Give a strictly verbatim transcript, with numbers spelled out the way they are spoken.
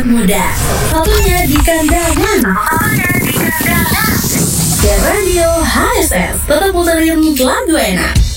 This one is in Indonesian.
muda. Satunya di kandangan. Satunya di kandangan. Dan Radio H S S tetap puterin lagu enak.